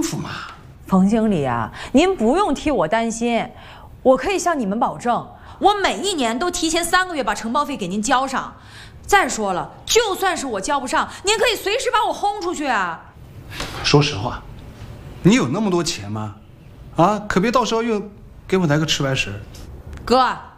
服嘛。 冯经理啊，您不用替我担心，我可以向你们保证，我每一年都提前3个月把承包费给您交上。再说了，就算是我交不上，您可以随时把我轰出去啊。 说实话，你有那么多钱吗？啊，可别到时候又给我来个吃白食。 哥。